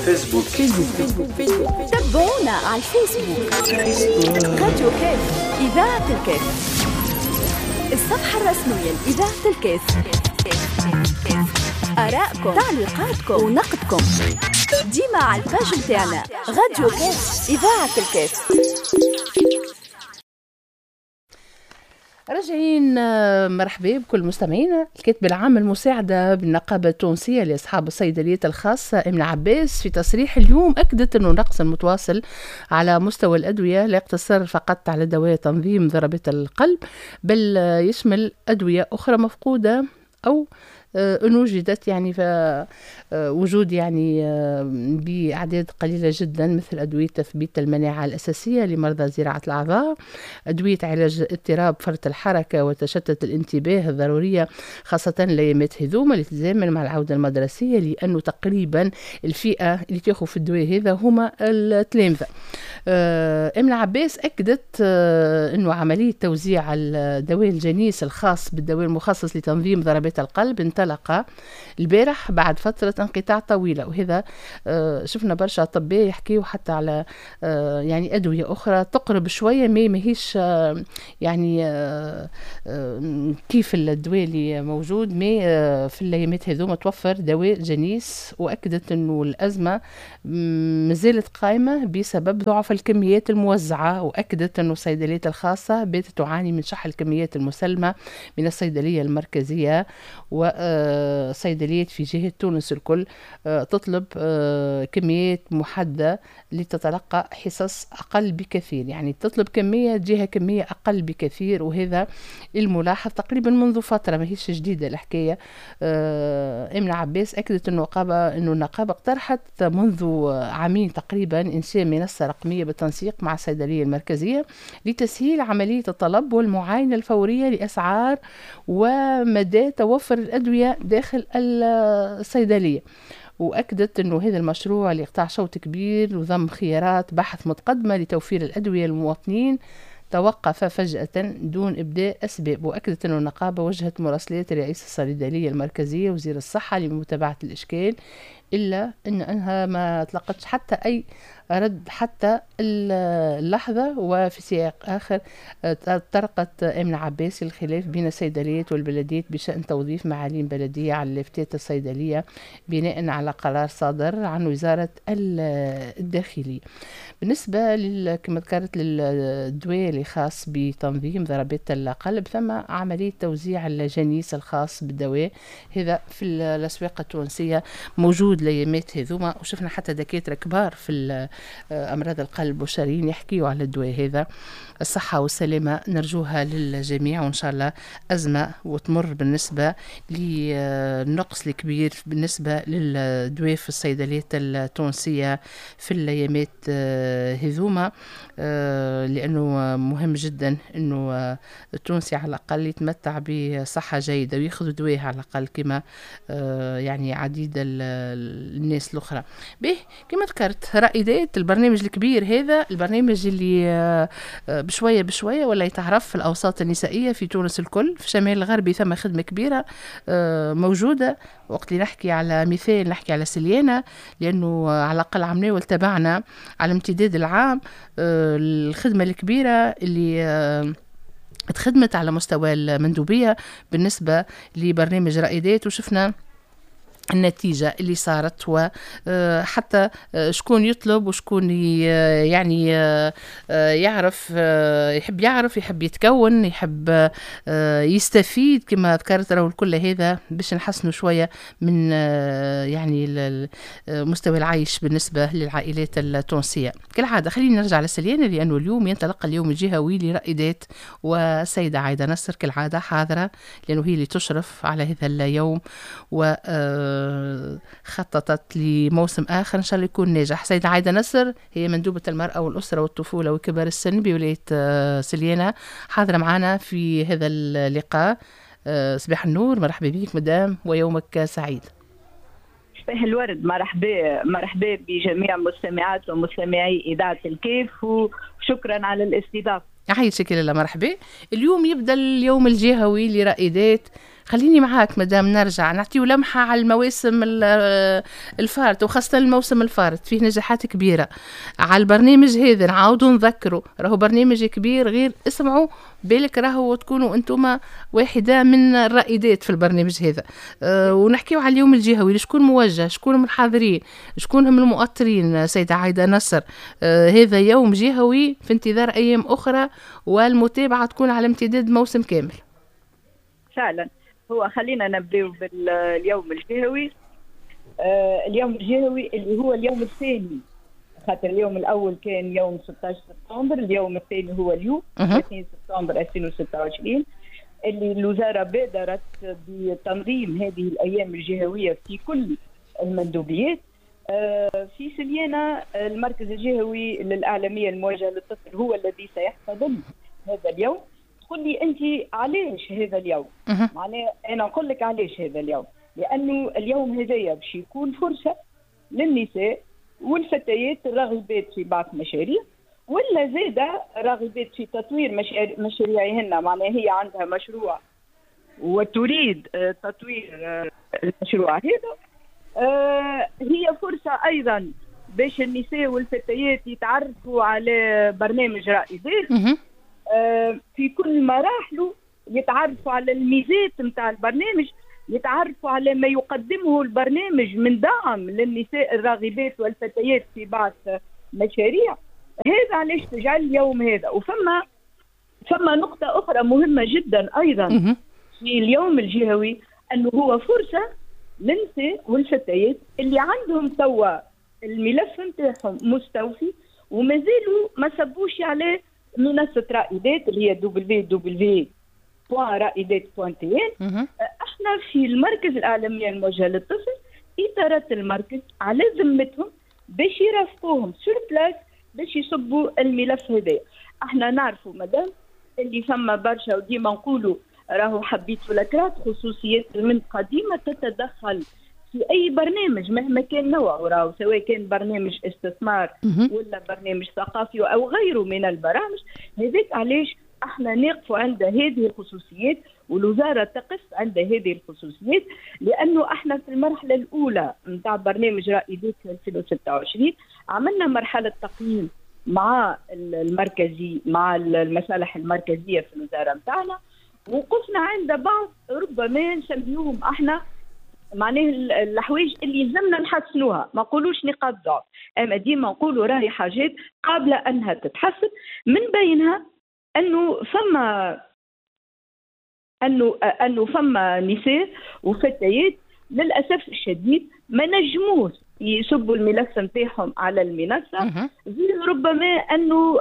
فيسبوك. تابعونا على الفيسبوك. راديو كاف إذاعة الكاف، الصفحة الرسمية لإذاعة الكاف. آراءكم، تعليقاتكم ونقدكم ديما على الباج متاعنا راديو كاف إذاعة الكاف. راجعين مرحبا بكل مستمعينا. الكاتبة العامة المساعدة بالنقابة التونسية لأصحاب الصيدليات الخاصة أمنة عباس في تصريح اليوم أكدت أنه نقص متواصل على مستوى الأدوية لا يقتصر فقط على دواء تنظيم ضربات القلب، بل يشمل أدوية أخرى مفقودة أو أن وجدت يعني وجود يعني بأعداد قليلة جدا، مثل أدوية تثبيت المناعة الأساسية لمرضى زراعة الأعضاء، أدوية علاج اضطراب فرط الحركة وتشتت الانتباه الضرورية خاصة الأيامات هذوما اللي تتزامن مع العودة المدرسية، لأنه تقريبا الفئة اللي تأخذ في الدواء هذا هما التلامذة. أمنة عباس أكدت أنه عملية توزيع الدواء الجنيس الخاص بالدواء المخصص لتنظيم ضربات القلب انطلق البارح بعد فترة انقطاع طويلة، وهذا شفنا برشا أطباء يحكيوا حتى على يعني أدوية أخرى تقرب شوية ماهيش يعني كيف الدواء اللي موجود، في الأيامات هذوما توفر دواء جنيس. وأكدت أنه الأزمة مازالت قائمة بسبب ضعف الكميات الموزعة، وأكدت أنه الصيدليات الخاصة باتت تعاني من شح الكميات المسلمة من الصيدلية المركزية، وصيدليات في جهة تونس الكل تطلب كميات محددة لتتلقى حصص أقل بكثير، يعني تطلب كمية جهة كمية أقل بكثير. وهذا الملاحظ تقريبا منذ فترة، ما هيش جديدة الحكاية. أمنة عباس أكدت أنه النقابة اقترحت منذ عامين تقريبا إنشاء منصة رقمية بالتنسيق مع الصيدلية المركزية لتسهيل عملية الطلب والمعاينة الفورية لأسعار ومدى توفر الأدوية داخل الصيدلية. وأكدت أنه هذا المشروع لإقطاع شوط كبير وضم خيارات بحث متقدمة لتوفير الأدوية للمواطنين توقف فجأة دون إبداء أسباب. وأكدت أن النقابة وجهت مراسلات رئيس الصيدلية المركزية وزير الصحة لمتابعة الإشكال، إلا أنها ما تلقتش حتى أي رد حتى اللحظة. وفي سياق آخر طرقت أمنة عباس الخلاف بين الصيدليات والبلديات بشأن توظيف معالين بلدية على لافتات الصيدلية بناء على قرار صادر عن وزارة الداخلية. بالنسبة كما ذكرت للدواء اللي خاص بتنظيم ضربات القلب، ثم عملية توزيع الجنيس الخاص بالدواء هذا في الأسواق التونسية موجود ليامات هذوما، وشفنا حتى دكاترة كبار في أمراض القلب والشرايين يحكيوا على الدواء هذا. الصحة والسلامة نرجوها للجميع، وإن شاء الله أزمة وتمر بالنسبة للنقص الكبير بالنسبة للدواء في الصيدليات التونسية في الأيامات هذوما، لأنه مهم جدا أنه التونسي على الأقل يتمتع بصحة جيدة ويأخذ دواء على الأقل كما يعني عديد الناس الأخرى. به كما ذكرت رائدات البرنامج الكبير هذا، البرنامج اللي بشوية بشوية ولا يتعرف في الأوساط النسائية في تونس الكل. في الشمال الغربي ثم خدمة كبيرة موجودة. وقت اللي نحكي على مثال نحكي على سليانة، لأنه على الأقل عملنا والتبعنا على امتداد العام الخدمة الكبيرة اللي اتخدمت على مستوى المندوبية بالنسبة لبرنامج رائدات، وشفنا النتيجة اللي صارت، وحتى شكون يطلب وشكون يعني يعرف يحب يتكون، يحب يستفيد كما ذكرت. راه الكل هذا باش نحسنوا شوية من يعني مستوى العيش بالنسبة للعائلات التونسية. كالعادة خلينا نرجع لسليانة، لأنه اليوم ينطلق اليوم الجهوي لرائدات، والسيدة عايدة نصر كالعادة حاضرة لأنه هي اللي تشرف على هذا اليوم، و خططت لموسم آخر إن شاء الله يكون ناجح. سيدة عايدة نصر هي مندوبة المرأة والأسرة والطفولة وكبار السن بولاية سليانة، حاضرة معنا في هذا اللقاء. صباح النور، مرحبا بك مدام ويومك سعيد. صباح الورد، مرحبا بجميع مستمعات ومستمعي إذاعة الكيف، وشكرا على الاستضافة. أحيي شكرا لله، مرحبا. اليوم يبدأ اليوم الجهوي لرائدات خليني معاك مدام نرجع نعطيو لمحة على المواسم الفارت، وخاصة الموسم الفارت فيه نجاحات كبيرة على البرنامج هذا. نعاودوا نذكروا راهو برنامج كبير، غير اسمعوا بالك راهو تكونوا انتم واحدة من الرائدات في البرنامج هذا. ونحكيو على اليوم الجهوي، شكون موجه، شكون من الحاضرين، شكون هم المؤطرين. سيدة عايدة نصر، هذا يوم جهوي في انتظار أيام أخرى، والمتابعة تكون على امتداد موسم كامل. فعلا. هو خلينا نبدأ باليوم الجهوي. اليوم الجهوي اللي هو اليوم الثاني، خاطر اليوم الأول كان يوم 16 سبتمبر، اليوم الثاني هو اليوم 30 سبتمبر 2026، اللي الوزارة بادرت بتنظيم هذه الأيام الجهوية في كل المندوبيات. في سليانة المركز الجهوي للأعلامية الموجهة للطفل هو الذي سيحتضن هذا اليوم. تقول لي أنت علاش هذا اليوم؟ معناه أنا أقول لك علاش هذا اليوم، لأنه اليوم هذايا باش يكون فرصة للنساء والفتيات الراغبات في بعض مشاريع، ولا زادة راغبات في تطوير مشاريعهن. معناه هي عندها مشروع وتريد تطوير المشروع هذا. هي فرصة أيضا باش النساء والفتيات يتعرفوا على برنامج رائدات في كل مراحله، يتعرفوا على الميزات نتاع البرنامج، يتعرفوا على ما يقدمه البرنامج من دعم للنساء الراغبات والفتيات في بعض مشاريع. هذا علاش تجعل اليوم هذا. فما نقطة أخرى مهمة جدا أيضا في اليوم الجهوي، أنه هو فرصة للنساء والفتيات اللي عندهم توا الملف نتاعهم مستوفي ومازالوا ما سبوش على منصة رائدات اللي هي www.raidat.tn. احنا في المركز الإعلامية الموجهة للطفل إطارات المركز على ذمتهم باش يرافقوهم سور بلاس باش يصبوا الملف هذا. احنا نعرفوا مدام اللي فما برشا، وديما نقولوا راهو حبيت فلكرات خصوصيات المنطقة ديما تتدخل في أي برنامج مهما كان نوعه، راهو سواء كان برنامج استثمار ولا برنامج ثقافي أو غيره من البرامج. هذاك علاش احنا نقفوا عند هذه الخصوصيات، والوزارة تقف عند هذه الخصوصيات، لأنه احنا في المرحلة الأولى نتاع برنامج رائدات 2026 عملنا مرحلة تقييم مع المركزي، مع المصالح المركزية في الوزارة نتاعنا، وقفنا عند بعض ربما نسميوهم احنا معناه الحوايج اللي لازمنا نحسنوها. ما نقولوش نقاط ضعف، اما ديما نقولوا راهي حاجات قابله انها تتحسن. من بينها انه فما نساء وفتيات للاسف الشديد ما نجموش يسبوا الملف نتاعهم على المنصه، ربما انه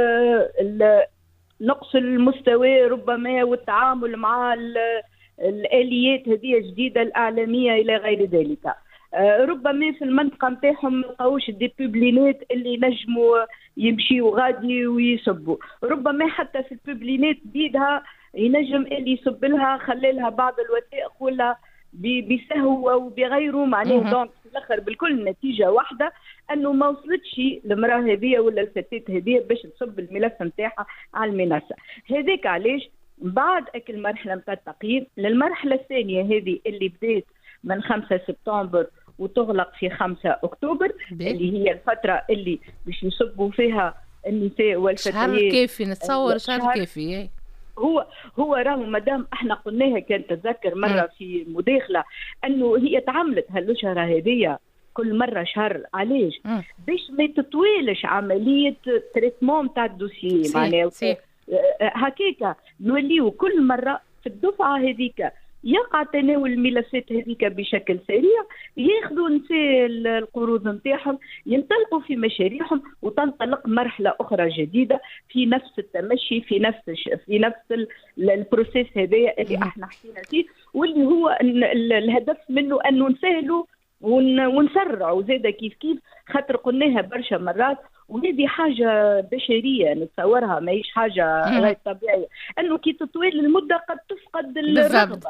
نقص المستوى ربما والتعامل مع الآليات هذه الجديدة الإعلامية إلى غير ذلك. ربما في المنطقة نتاعهم ما لقاوش دي بوبلينات اللي نجموا يمشيوا غادي ويسبوا. ربما حتى في البوبلينات بيدها ينجم اللي يسب لها خلالها بعض الوثائق ولا بسهو أو بغيره. معناه دونك في الآخر بالكل نتيجة واحدة، أنه ما وصلتش المرأة هذه ولا الفتاة هذه باش تصب الملف نتاعها على المنصة. هذاك علاش بعد أكل مرحلة متاع التقييم للمرحلة الثانية هذه اللي بدات من 5 سبتمبر وتغلق في 5 أكتوبر اللي هي الفترة اللي باش يصبوا فيها النساء والفتيات. شهر كافي، نتصور شهر كافي. هو راهو مدام احنا قلناها كان تتذكر مرة في مداخلة أنه هي تعملت هالشهرة هذه كل مرة شهر. علاش؟ باش ما تطويلش عملية تريتمون تاع الدوسيي. معناه هكاكا نوليو كل مرة في الدفعة هذيك يقع تناول الملفات هذيك بشكل سريع، ياخذوا نساء القروض نتاعهم ينطلقوا في مشاريعهم وتنطلق مرحلة أخرى جديدة في نفس التمشي في نفس البروسيس هذايا اللي احنا حكينا فيه، واللي هو الهدف منه أنه نسهلوا ونسرعوا زاده كيف خاطر قلناها برشا مرات وهذه حاجة بشرية نتصورها، ما هيش حاجة غير طبيعية، أنه كي تطويل المدة قد تفقد الرغبة.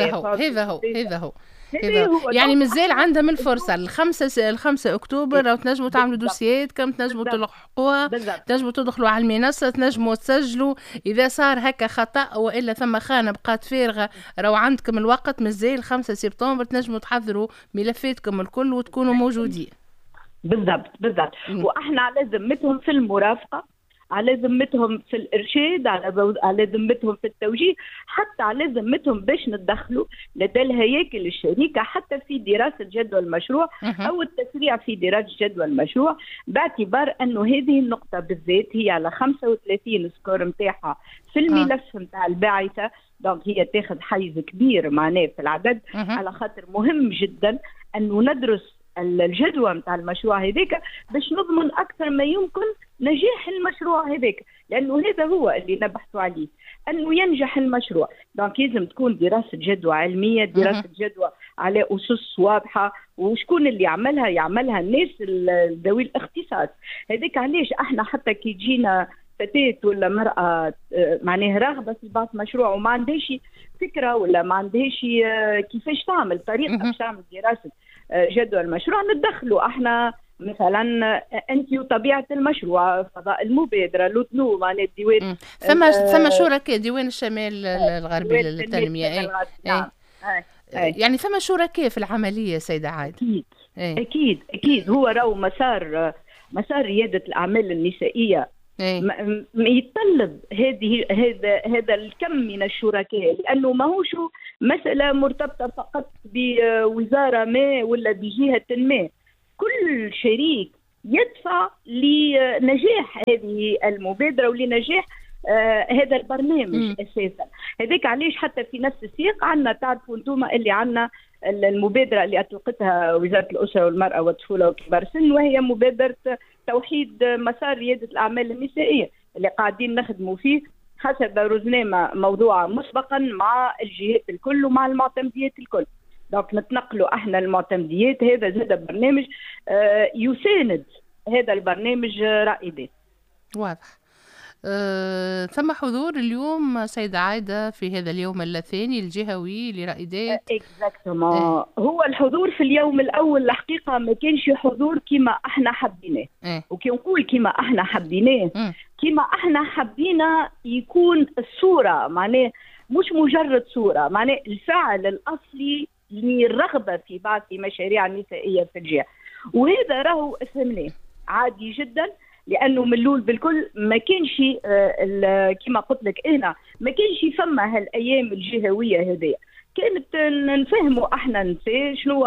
هذا هو يعني مازال عندهم الفرصة الخمسة أكتوبر أو تنجموا تعملوا دوسيات، كم تنجموا تلحقوها، تنجموا تدخلوا على المنصة، تنجموا تسجلوا إذا صار هكا خطأ وإلا ثم خانة بقات فارغة، راهو عندكم الوقت مازال 5 سبتمبر تنجموا تحضروا ملفاتكم الكل وتكونوا موجودين. بالضبط. وإحنا على ذمتهم في المرافقة، على ذمتهم في الإرشاد، على ذمتهم في التوجيه، حتى على ذمتهم باش ندخلوا لدى الهياكل الشريكة حتى في دراسة جدوى المشروع أو التسريع في دراسة جدوى المشروع، باعتبار أنه هذه النقطة بالذات هي على 35 سكور متاعها في الملف متاع الباعثة، دونك هي تاخذ حيز كبير معناه في العدد، على خاطر مهم جدا أنه ندرس الجدوى متاع المشروع هذاك باش نضمن أكثر ما يمكن نجاح المشروع هذاك، لأنه هذا هو اللي نبحثوا عليه، أنه ينجح المشروع. دونك لازم تكون دراسة جدوى علمية، دراسة جدوى على أسس واضحة، وشكون اللي يعملها الناس ذوي الاختصاص. هذاك علاش احنا حتى كي تجينا فتاة ولا مرأة معناها راغبة في بعض مشروع وما عندهاش فكرة ولا ما عندهاش كيفاش تعمل طريقة باش تعمل دراسة جدوى المشروع، ندخلوا احنا مثلا انت وطبيعه المشروع، فضاء المبادره، لوتنو معناها الديوان، ثم شركاء ديوان الشمال الغربي للتنميه. يعني ثم شركاء في العمليه سيده عايده. اكيد هو راهو مسار رياده الاعمال النسائيه يتطلب هذا الكم من الشركاء، لانه ماهوش مساله مرتبطه فقط بوزاره ما ولا بجهه ما، كل شريك يدفع لنجاح هذه المبادرة ولنجاح هذا البرنامج أساسا. هذاك علاش حتى في نفس السياق عندنا، تعرفوا انتم اللي عندنا المبادرة اللي أطلقتها وزارة الأسرة والمرأة والطفولة وكبار السن، وهي مبادرة توحيد مسار ريادة الأعمال النسائية اللي قاعدين نخدموا فيه حسب روزنامة موضوعة مسبقا مع الجهات الكل ومع المعتمديات الكل. دونك نتنقلوا احنا المعتمديات، هذا زاد برنامج يساند هذا البرنامج رائدات. واضح. ثم حضور اليوم سيدة عايدة في هذا اليوم الثاني الجهوي لرائدات. اكزاكتومون. هو الحضور في اليوم الاول الحقيقة ما كانش حضور كما احنا حبيناه. وكي نقول كما احنا حبيناه، كما احنا حبينا يكون الصورة، معناه مش مجرد صورة، معناه الفعل الأصلي للرغبة في بعض المشاريع النسائية في الجهة، وهذا راهو فهمناه عادي جدا، لأنه من الأول بالكل ما كانش كما قلت لك أنا ما كانش فما هالأيام الجهوية هذه، كانت نفهموا احنا نساء شنو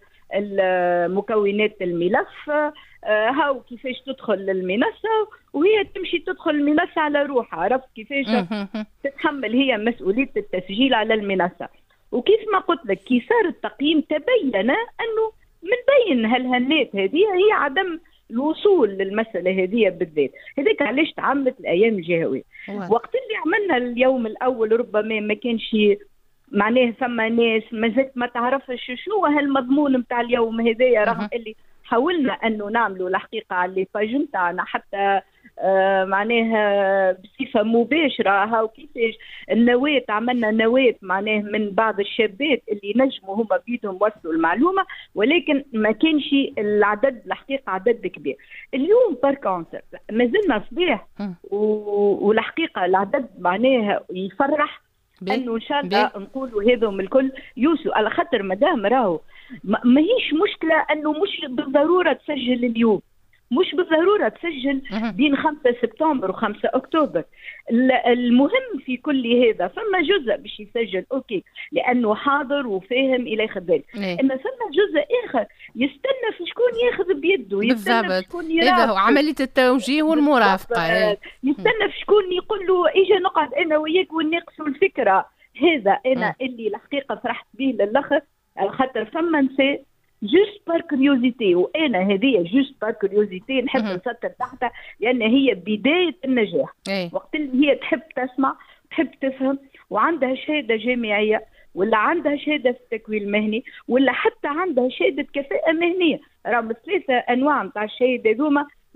المكونات الملف، هاو كيفاش تدخل المنصة، وهي تمشي تدخل المنصة على روحها، عرفت كيفاش تتحمل هي مسؤولية التسجيل على المنصة. وكيف ما قلت لك كي صار التقييم تبين أنه من بين هالهنات هذه هي عدم الوصول للمسألة هذه بالذات. هذاك علاش تعملت الأيام الجهوية. وقت اللي عملنا اليوم الأول ربما ما كانش معناه ثم ناس ما زلت ما تعرفش شنو هالمضمون متاع اليوم هذايا، رغم اللي حاولنا أنه نعملوا الحقيقة على الباج متاعنا حتى معناها بصفة مباشرة، هاو كيفاش النواة عملنا نواة معناه من بعض الشابات اللي نجموا هما بيدهم وصلوا المعلومة، ولكن ما كانش العدد الحقيقة عدد كبير. اليوم باركونتر ما زلنا صباح والحقيقة العدد معناها يفرح، انه ان شاء الله نقولوا هذم الكل يوصلوا، على خاطر مدام راهو ماهيش مشكله انه مش بالضروره تسجل اليوم، مش بالضروره تسجل بين 5 سبتمبر و5 اكتوبر. المهم في كل هذا فما جزء باش يسجل اوكي لانه حاضر وفاهم الى ذلك، اما فما جزء اخر يستنى في شكون ياخذ بيده، يستنى في شكون يراقب، هذا هو عمليه التوجيه والمرافقه، يستنى في شكون يقول له اجي نقعد انا وياك ونناقشوا الفكره. هذا انا اللي الحقيقه فرحت به للاخر، على خاطر فما نساء جوست بار كوريوزيتي، وانا هذه جوست بار كوريوزيتي نحب نسطر تحتها لان هي بدايه النجاح. وقت اللي هي تحب تسمع تحب تفهم وعندها شهاده جامعيه ولا عندها شهاده في التكوين المهني ولا حتى عندها شهاده كفاءه مهنيه، راهم 3 انواع نتاع الشهاده هذوما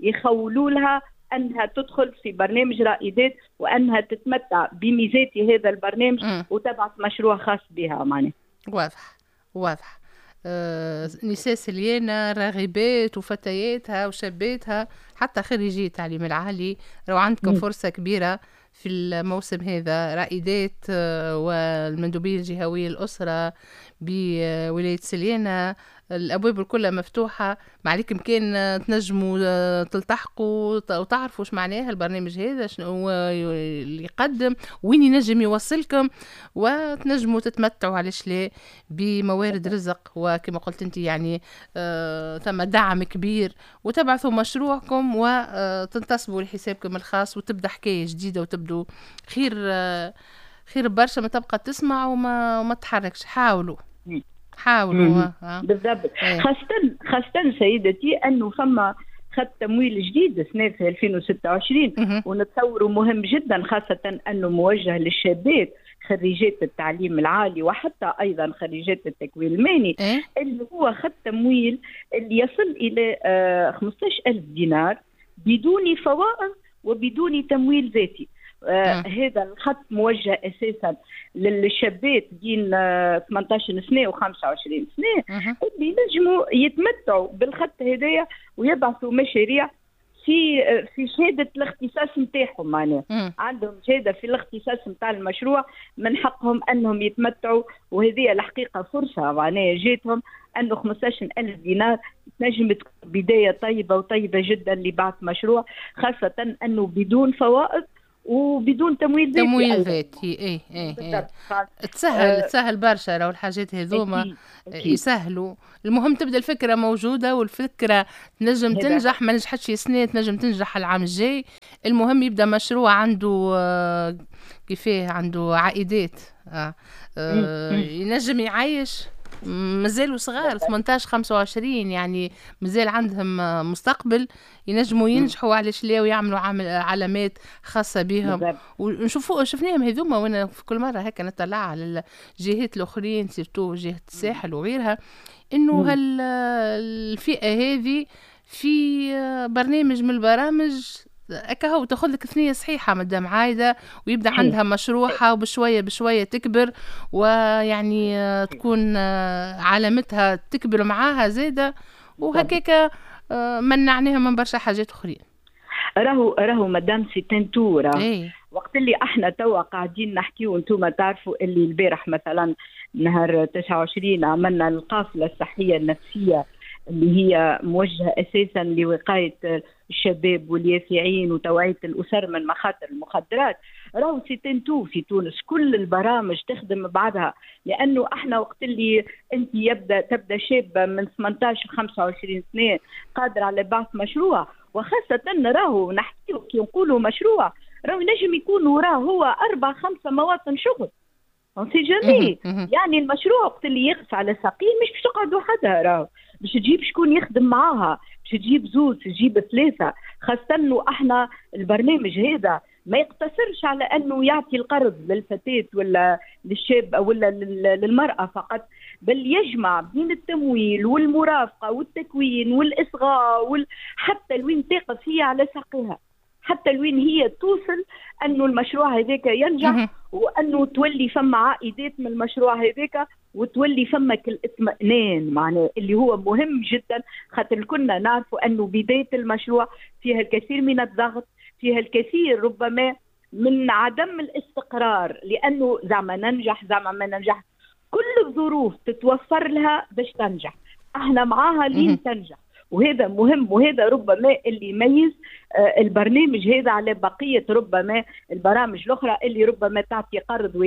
يخولوا لها أنها تدخل في برنامج رائدات وأنها تتمتع بميزات هذا البرنامج وتبعث مشروع خاص بها معناها. واضح واضح. نساء سليانة راغبات وفتياتها وشاباتها حتى خريجي التعليم العالي، لو عندكم فرصة كبيرة في الموسم هذا، رائدات والمندوبية الجهوية الأسرة بولاية سليانة، الأبواب الكلها مفتوحة. ما عليكم كان تنجموا تلتحقوا وتعرفوا ايش معناه البرنامج هذا، شنو اللي يقدم، وين ينجم يوصلكم، وتنجموا تتمتعوا علاش لا بموارد رزق. وكما قلت انت يعني ثم دعم كبير، وتبعثوا مشروعكم وتنتصبوا لحسابكم الخاص، وتبدا حكاية جديدة وتبدو خير. خير برشا ما تبقى تسمع وما تحركش. حاولوا بالضبط. خاصة سيدتي أنه فما خط تمويل جديد سنة في 2026 ونتصوره مهم جدا، خاصة أنه موجه للشابات خريجات التعليم العالي وحتى أيضا خريجات التكوين المهني، اللي هو خط تمويل اللي يصل إلى 15,000 دينار بدون فوائد وبدون تمويل ذاتي. هذا الخط موجه اساسا للشابات بين 18 سنه و25 سنه اللي ينجموا يتمتعوا بالخط هدايا ويبعثوا مشاريع في شهاده الاختصاص نتاعهم. معناها عندهم شهاده في الاختصاص نتاع المشروع، من حقهم انهم يتمتعوا، وهذه الحقيقه فرصه معناها جاتهم انه 15,000 دينار تنجم تكون بدايه طيبه وطيبه جدا لبعث مشروع، خاصه انه بدون فوائد وبدون تمويل ذاتي. ايه تسهل برشا. لو الحاجات هذوما يسهلوا، المهم تبدا الفكره موجوده، والفكره تنجم تنجح. ما نجحتش سنه تنجم تنجح العام الجاي. المهم يبدا مشروع عنده كيفاه، عنده عائدات، ينجم يعيش. مازالوا صغار 18-25 يعني مازال عندهم مستقبل، ينجموا ينجحوا علاش لا ويعملوا علامات خاصة بهم. ونشوفوا شفناهم هذوما وانا في كل مرة هكا نطلع على الجهات الأخرين، سيرتو جهة الساحل وغيرها، إنه الفئة هذه في برنامج من البرامج هو تاخذ لك ثنية صحيحة مدام عايدة، ويبدأ عندها مشروعها وبشوية بشوية تكبر، ويعني تكون علامتها تكبر معاها زيادة، وهكاك منعناها من برشا حاجات أخرين. راهو مدام سيتنتورا وقت اللي احنا توا قاعدين نحكي وانتم تعرفوا اللي البارح مثلا نهار 29 عملنا القافلة الصحية النفسية اللي هي موجهة أساسا لوقاية الشباب واليافعين وتوعية الأسر من مخاطر المخدرات. راهو سيتنتو في تونس كل البرامج تخدم بعضها، لأنه احنا وقت اللي انت تبدأ شابة من 18-25 سنة قادر على بعث مشروع، وخاصة راهو نحكي كي نقولوا مشروع راهو نجم يكون وراه هو 4-5 مواطن شغل سي جميل. يعني المشروع وقت اللي يقف على ساقين مش باش تقعدوا حدها، راهو باش تجيب شكون يخدم معاها، باش تجيب زوج، تجيب ثلاثة، خاصة انه احنا البرنامج هذا ما يقتصرش على انه يعطي القرض للفتاة ولا للشاب ولا للمرأة فقط، بل يجمع بين التمويل والمرافقة والتكوين والإصغاء حتى الوين تقف هي على ساقها، حتى لوين هي توصل انه المشروع هذاك ينجح، وانه تولي فما عائدات من المشروع هذاك، وتولي فمك الاطمئنان معناه اللي هو مهم جدا، خاطر كنا نعرفوا انه بدايه المشروع فيها الكثير من الضغط، فيها الكثير ربما من عدم الاستقرار، لانه زعما ننجح زعما ما ننجح، كل الظروف تتوفر لها باش تنجح، احنا معاها لين تنجح، وهذا مهم، وهذا ربما اللي يميز البرنامج هذا على بقية ربما البرامج الأخرى اللي ربما تعطي قرض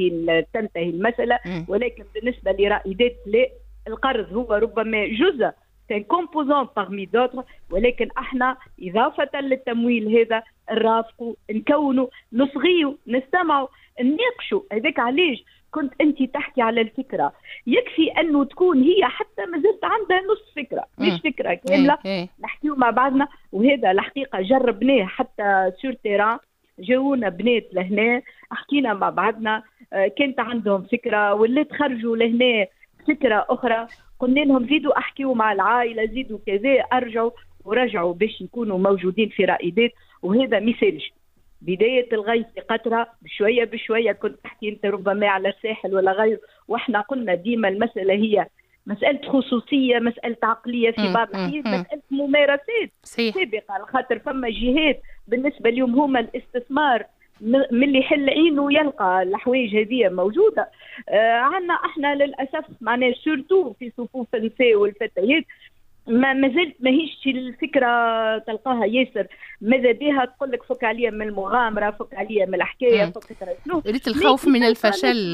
تنتهي المسألة، ولكن بالنسبة لرائدات لا، القرض هو ربما جزء c'est un composant parmi d'autres، ولكن احنا إضافة للتمويل هذا نرافقوا نكونوا نصغيوا نستمعوا نناقشوا. هذاك علاش كنت انت تحكي على الفكره، يكفي انه تكون هي حتى ما زلت عندها نص فكره مش فكره كامله، نحكيوا مع بعضنا، وهذا الحقيقه جربناه حتى سور تيران، جاونا بنات لهنا حكينا مع بعضنا، كانت عندهم فكره ولا تخرجوا لهنا فكره اخرى، قلنا لهم زيدوا احكيوا مع العائله زيدوا كذا، ارجعوا ورجعوا باش يكونوا موجودين في رائدات، وهذا مثالش. بداية الغيث قطرة بشوية بشوية. كنت تحكي أنت ربما على الساحل ولا غيره، وإحنا قلنا ديما المسألة هي مسألة خصوصية، مسألة عقلية في بعض الأحيان، مسألة ممارسات سابقة، على خاطر فما جهات بالنسبة لهم هما الاستثمار من اللي يحل عينه يلقى الحوايج هذه موجودة. عنا احنا للأسف معناها سورتو في صفوف النساء والفتيات ما زلت ماهيش الفكرة تلقاها ياسر، ماذا بها تقول لك فك عليا من المغامرة، فك عليا من الحكاية، فك شنو، ريت الخوف من الفشل.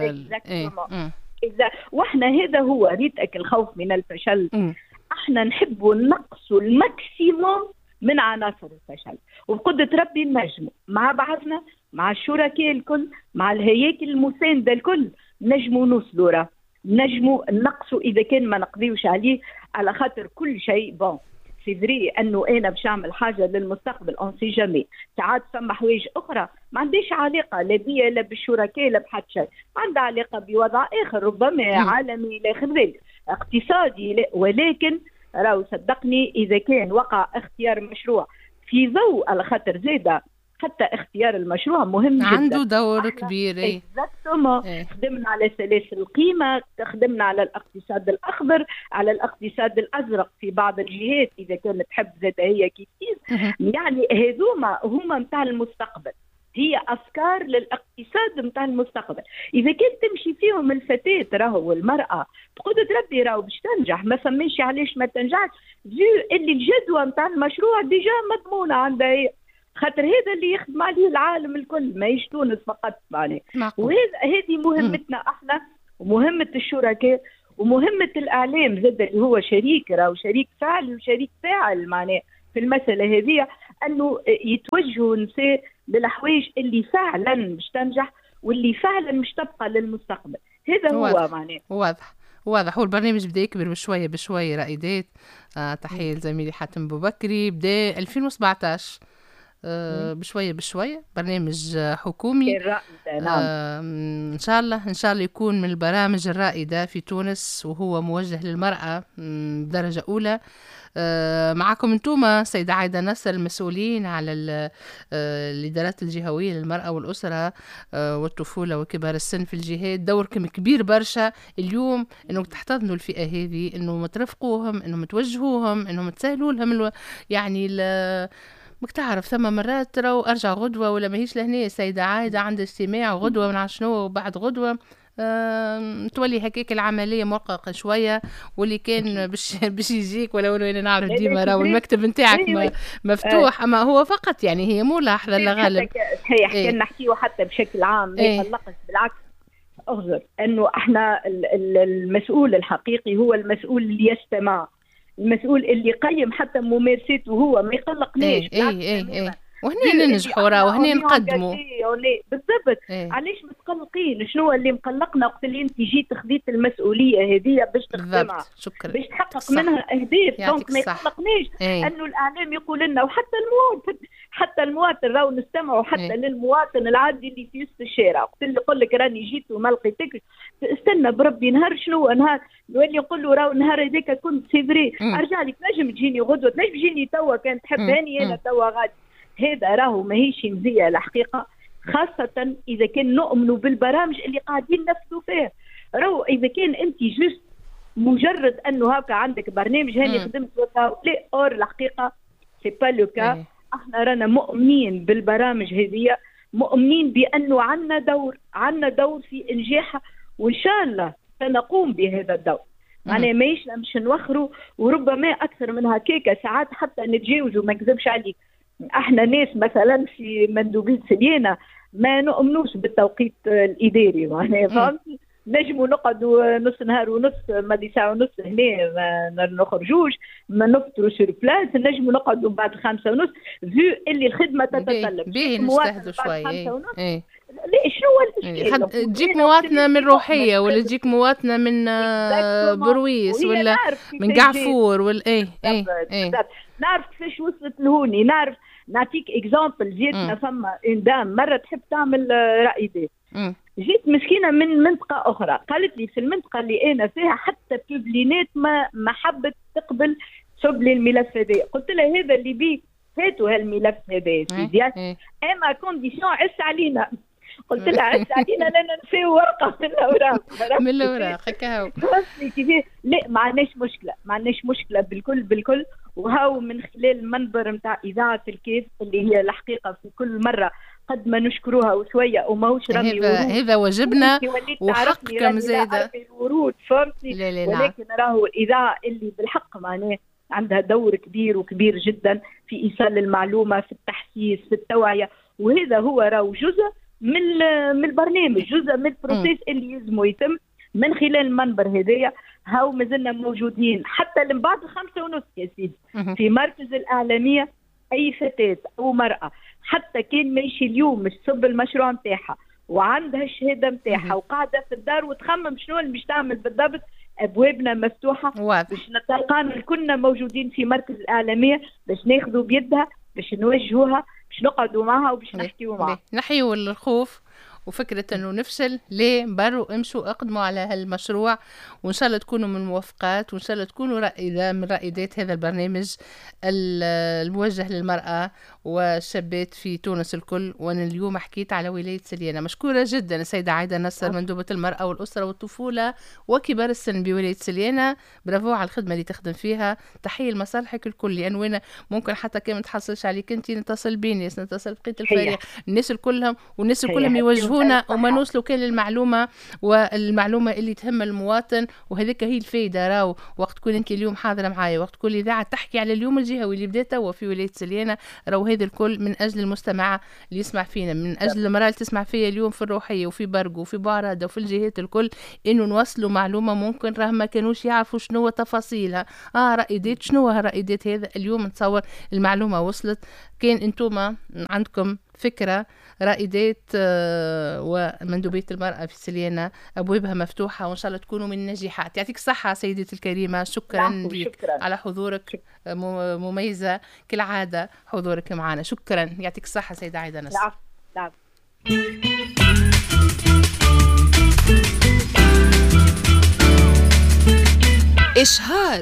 واحنا هذا هو ريتك الخوف من الفشل. احنا نحبوا نقصوا الماكسيموم من عناصر الفشل، وبقدرة ربي نجموا مع بعضنا، مع الشركاء الكل، مع الهياكل المساندة الكل، نجموا نوصلوا راه، نجموا نقصوا اذا كان ما نقضيوش عليه، على خاطر كل شيء بون سي فري انه انا باش نعمل حاجه للمستقبل اون سي جامي. ساعات فما حوايج اخرى ما عنديش علاقه لا بيا لا بالشركاء لا بحد شيء، عندها علاقه بوضع اخر ربما عالمي لا ذلك اقتصادي لا. ولكن راهو صدقني اذا كان وقع اختيار مشروع في ضوء، على خاطر زاده حتى اختيار المشروع مهم جدا، عنده دور كبير. خدمنا على سلاسل القيمة، خدمنا على الاقتصاد الأخضر، على الاقتصاد الأزرق في بعض الجهات إذا كانت تحب زاد هي كيف يعني هذوما هما متاع المستقبل، هي أفكار للاقتصاد متاع المستقبل. إذا كان تمشي فيهم الفتاة راهو والمرأة بقدرة ربي راهو باش تنجح، ما فماش علاش ما تنجحش، اللي الجدوى متاع المشروع ديجا مضمونة عندها هي، خاطر هذا اللي يخدم عليه العالم الكل، ماهيش تونس فقط معناها. هذه مهمتنا احنا، ومهمة الشركاء، ومهمة الإعلام زاد اللي هو شريك، راهو شريك فاعل وشريك فاعل معناه في المسألة هذه، أنه يتوجهوا النساء للحوايج اللي فعلا مش تنجح واللي فعلا مش تبقى للمستقبل. هذا هو معناه واضح. هو البرنامج بدا يكبر بشوية بشوية رائدات. تحية لزميلي حاتم بوبكري. بدا 2017 بشوية بشوية، برنامج حكومي. إن شاء الله يكون من البرامج الرائدة في تونس، وهو موجه للمرأة بدرجة أولى. معكم انتم سيدة عايدة نصر، المسؤولين على الإدارات الجهوية للمرأة والأسرة والطفولة وكبار السن في الجهات. دوركم كبير برشا اليوم، انه تحتضنوا الفئة هذه، انه ترفقوهم، انه توجهوهم، انه تسهلوا لهم يعني مك تعرف ثم مرات ترى ارجع غدوه ولا ماهيش لهنا سيده عايده عند اجتماع وغدوه من شنو وبعد غدوه تولي هكاك العمليه مرققه شويه. واللي كان باش يجيك، ولو انا نعرف ديما راهو المكتب نتاعك مفتوح، اما هو فقط يعني هي مو لاحظه لا غالب. صحيح كان نحكيه حتى بشكل عام ما يقلقش، بالعكس اغزر انه احنا المسؤول الحقيقي هو المسؤول اللي يستمع، المسؤول اللي يقيم حتى ممارساته هو، ما يقلقناش. وهنا ننجحوا راه وهنا نقدموا بالضبط. علاش متقلقين؟ شنو اللي مقلقنا وقت اللي انت جيت خذيت المسؤوليه هذه باش تخدمها، باش تحقق منها اهداف. دونك ما يقلقناش انه الاعلام يقول لنا، وحتى المواطن راهو نستمعوا حتى للمواطن العادي اللي في وسط الشارع، وقت اللي يقول لك راني جيت وما لقيتكش، استنى بربي نهار شنو نهار يولي يقول له راهو النهار هذاك كنت سيفري، ارجع لي تنجم تجيني غدوه، تنجم تجيني توا كان تحب هاني انا توا غادي. هذا راهو ماهيش مزيه الحقيقه، خاصه اذا كان نؤمنوا بالبرامج اللي قاعدين نفسوا فيها. راهو اذا كان انت جست مجرد انه هكا عندك برنامج هاني خدمت لا اور الحقيقه سي با لو كا. احنا رانا مؤمنين بالبرامج هذه، مؤمنين بانه عندنا دور في انجاحها، وان شاء الله سنقوم بهذا الدور. معناها ماهيش مش نوخروا، وربما اكثر من هكاك ساعات حتى نتجاوزوا. ما نكذبش عليك، احنا ناس مثلا في مندوبية سليانة ما نؤمنوش بالتوقيت الاداري، معناها فهمتي، نجموا نقعدوا نص نهار ونص مادي ساعه ونص هنا ما نخرجوش، ما نفطروا سور بلاس، نجموا نقعدوا بعد 5:30 فيو اللي الخدمه تتطلب. باهي نجتهدوا شوي. لا شنو الاشكال؟ تجيك مواطنه من روحيه، ولا تجيك مواطنه من برويس، ولا من قعفور، ولا نعرف كيفاش وصلت لهوني. نعرف نعطيك اكزامبل. جيتنا فما دام مره تحب تعمل رائدات، جيت مسكينه من منطقه اخرى، قالت لي في المنطقه اللي انا فيها حتى بوبلينات ما حبت تقبل صب لي الملف هذا. قلت له هذا اللي بيه فاتوا هالملف هذا سيدي، اما كونديسيون عس علينا. قلت لها عس علينا لنا نسيو ورقه من الاوراق من الاوراق هكا. لا ما عندناش مشكله، ما عندناش مشكله بالكل. وهاو من خلال المنبر نتاع اذاعه الكيف اللي هي الحقيقه في كل مره قد ما نشكروها وشويه وماهوش رمي ورود، هذا واجبنا وحقكم زاده الورود فهمتي. ولكن راهو الاذاعه اللي بالحق معناه عندها دور كبير وكبير جدا في ايصال المعلومه، في التحسيس، في التوعيه، وهذا هو راهو جزء من البرنامج، جزء من البروسيس اللي يلزمه يتم من خلال المنبر هدايا. هاو مازلنا موجودين حتى من بعد 5:30 يا سيدي في مركز الإعلامية. أي فتاة أو مرأة حتى كان ماشي اليوم مش تصب المشروع نتاعها وعندها الشهادة نتاعها وقاعدة في الدار وتخمم شنو اللي باش تعمل بالضبط، أبوابنا مفتوحة باش نتلقانا كلنا موجودين في مركز الإعلامية باش ناخذوا بيدها، باش نوجهوها، باش نقعدوا معها وباش نحكيوا معها. نحيوا الخوف وفكرة أنه نفشل، ليه بروا امشوا اقدموا على هالمشروع، وإن شاء الله تكونوا من الموفقات، وإن شاء الله تكونوا رائدة من رائدات هذا البرنامج الموجه للمرأة والشابات في تونس الكل. وأنا اليوم حكيت على ولاية سليانة. مشكورة جدا السيدة عايدة نصر، مندوبة المرأة والأسرة والطفولة وكبار السن بولاية سليانة. برافو على الخدمة اللي تخدم فيها، تحية لمصالحك الكل، لأن يعني ممكن حتى كان ما تحصلش عليك أنت نتصل بيني، نتصل بقية الفريق، الناس الكلهم والناس الكلهم يوجهوا وما نوصلوا كان المعلومة والمعلومة اللي تهم المواطن. وهذيك هي الفايدة. راو وقت تكون انت اليوم حاضرة معايا، وقت كل إذاعة تحكي على اليوم الجهوي اللي بدأ توا في ولاية سليانة، راو هذا الكل من أجل المستمع اللي يسمع فينا، من أجل المرأة اللي تسمع فيا اليوم في الروحية وفي برقو وفي بعرادة وفي الجهات الكل، إنه نوصلوا معلومة ممكن راه ما كانوش يعرفوا شنو تفاصيلها. رائدات شنو رائدات هذا اليوم نتصور المعلومة وصلت. كان انتوما عندكم فكرة رائدات ومندوبية المرأة في سليانة أبوابها مفتوحة، وإن شاء الله تكونوا من الناجحات. يعطيك الصحة سيدتي الكريمة، شكرا لك على حضورك، مميزة كالعادة حضورك معنا. شكرا، يعطيك الصحة سيدة عايدة نصر. نعم. إشهار.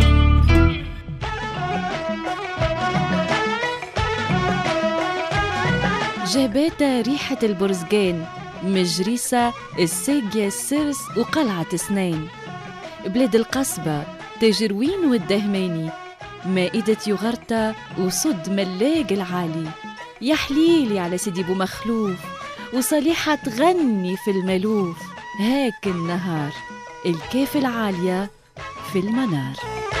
جابت ريحة البرزقان، مجريسة، الساقية، السرس وقلعة سنين. بلاد القصبة، تجروين والدهماني، مائدة يغرتا وصد ملاق العالي. يا حليلي على سيدي بو مخلوف، وصليحة تغني في الملوف. هاك النهار، الكاف العالية في المنار.